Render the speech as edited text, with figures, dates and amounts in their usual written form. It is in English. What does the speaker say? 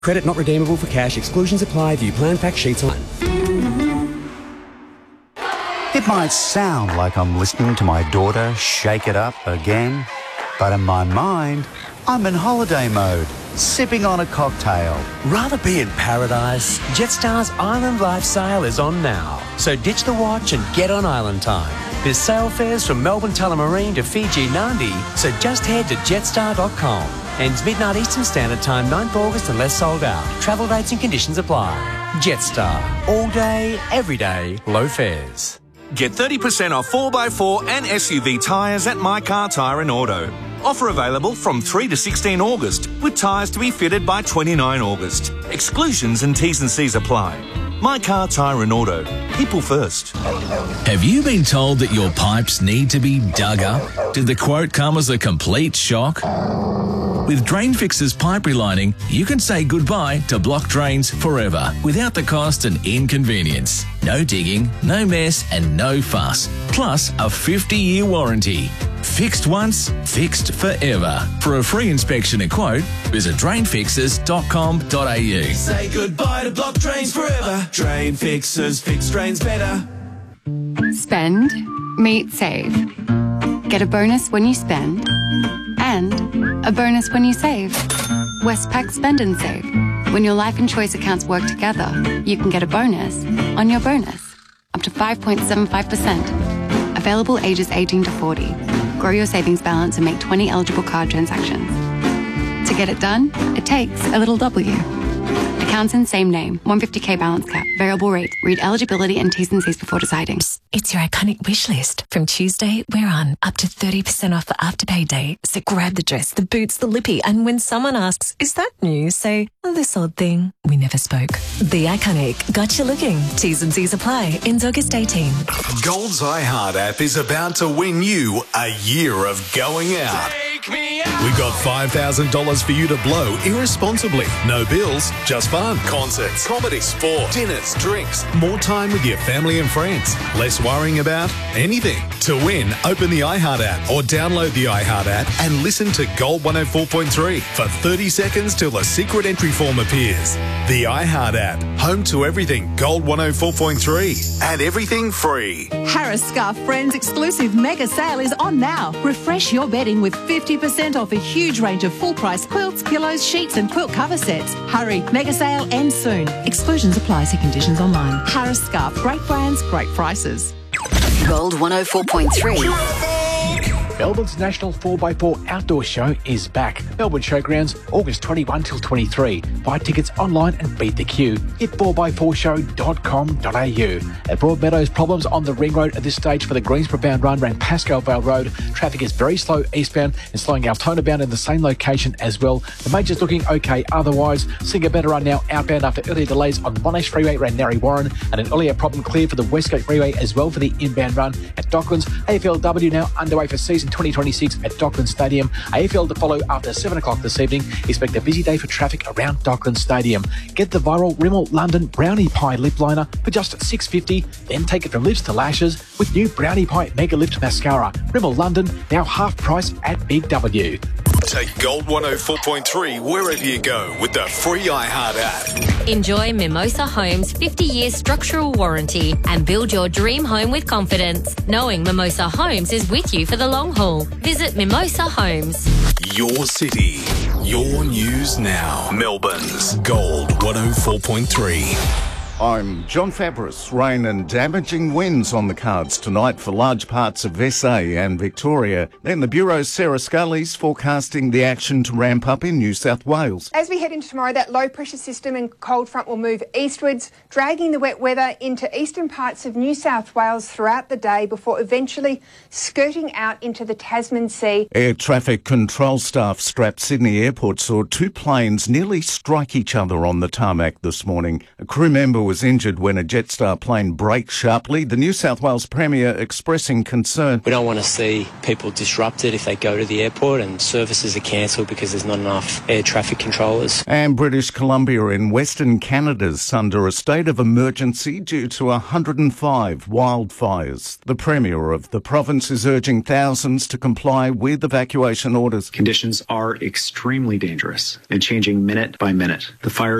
Credit not redeemable for cash. Exclusions apply. View plan fact sheets on. It might sound like I'm listening to my daughter shake it up again, but in my mind, I'm in holiday mode, sipping on a cocktail. Rather be in paradise? Jetstar's Island Life sale is on now. So ditch the watch and get on island time. There's sale fares from Melbourne Tullamarine to Fiji Nadi, so just head to jetstar.com. Ends midnight Eastern Standard Time, 9th August unless sold out. Travel dates and conditions apply. Jetstar. All day, every day, low fares. Get 30% off 4x4 and SUV tyres at My Car Tyre and Auto. Offer available from 3 to 16 August, with tyres to be fitted by 29 August. Exclusions and T's and C's apply. My Car Tyre and Auto. People first. Have you been told that your pipes need to be dug up? Did the quote come as a complete shock? With Drain Fix's pipe relining, you can say goodbye to blocked drains forever without the cost and inconvenience. No digging, no mess and no fuss. Plus a 50-year warranty. Fixed once, fixed forever. For a free inspection and quote, visit drainfixers.com.au. Say goodbye to blocked drains forever. Drain Fixers, fix drains better. Spend, meet, save. Get a bonus when you spend and a bonus when you save. Westpac Spend and Save. When your life and choice accounts work together, you can get a bonus on your bonus. Up to 5.75%. Available ages 18 to 40. Grow your savings balance and make 20 eligible card transactions. To get it done, it takes a little W. Accounts in same name. 150k balance cap. Variable rate. Read eligibility and T's and C's before deciding. It's your iconic wish list. From Tuesday, we're on up to 30% off for Afterpay Day. So grab the dress, the boots, the lippy, and when someone asks, is that new? Say, oh, this odd thing. We never spoke. The Iconic. Got you looking. T's and C's apply. Ends August 18. Gold's iHeart app is about to win you a year of going out. We've got $5,000 for you to blow irresponsibly. No bills, just fun. Concerts, comedy, sport, dinners, drinks, more time with your family and friends. Less worrying about anything. To win, open the iHeart app or download the iHeart app and listen to Gold 104.3 for 30 seconds till the secret entry form appears. The iHeart app, home to everything Gold 104.3 and everything free. Harris Scarf Friends exclusive mega sale is on now. Refresh your bedding with 50% off a huge range of full-price quilts, pillows, sheets and quilt cover sets. Hurry, mega sale ends soon. Exclusions apply. See conditions online. Harris Scarf, great brands, great prices. Gold 104.3. Melbourne's National 4x4 Outdoor Show is back. Melbourne Showgrounds, August 21 till 23. Buy tickets online and beat the queue. Hit 4x4show.com.au. At Broadmeadows, problems on the Ring Road at this stage for the Greensboro bound run around Pascoe Vale Road. Traffic is very slow eastbound and slowing Altona bound in the same location as well. The major's looking okay otherwise. Seeing a better run now outbound after earlier delays on Monash Freeway around Narre Warren and an earlier problem cleared for the Westgate Freeway as well for the inbound run at Docklands. AFLW now underway for season 2026 at Docklands Stadium. AFL to follow after 7 o'clock this evening. Expect a busy day for traffic around Docklands Stadium. Get the viral Rimmel London Brownie Pie Lip Liner for just $6.50. Then take it from lips to lashes with new Brownie Pie Mega Lift Mascara. Rimmel London, now half price at Big W. Take Gold 104.3 wherever you go with the free iHeart app. Enjoy Mimosa Homes' 50-year structural warranty and build your dream home with confidence, knowing Mimosa Homes is with you for the long haul. Visit Mimosa Homes. Your city, your news now. Melbourne's Gold 104.3. I'm John Fabris. Rain and damaging winds on the cards tonight for large parts of SA and Victoria. Then the Bureau's Sarah Scully's forecasting the action to ramp up in New South Wales. As we head into tomorrow, that low pressure system and cold front will move eastwards, dragging the wet weather into eastern parts of New South Wales throughout the day before eventually skirting out into the Tasman Sea. Air traffic control staff strapped Sydney Airport saw two planes nearly strike each other on the tarmac this morning. A crew member was was injured when a Jetstar plane braked sharply. The New South Wales Premier expressing concern. We don't want to see people disrupted if they go to the airport and services are cancelled because there's not enough air traffic controllers. And British Columbia in Western Canada's under a state of emergency due to 105 wildfires. The Premier of the province is urging thousands to comply with evacuation orders. Conditions are extremely dangerous and changing minute by minute. The fire